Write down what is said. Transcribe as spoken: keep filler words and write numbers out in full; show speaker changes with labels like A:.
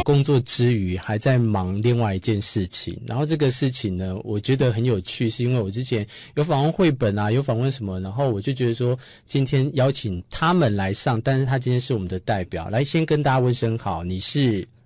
A: 工作之余还在忙另外一件事情，然后这个事情呢，我觉得很有趣，是因为我之前有访问绘本啊，有访问什么，然后我就觉得说，今天邀请他们来上，但是他今天是我们的代表，来先跟大家问声好，你是？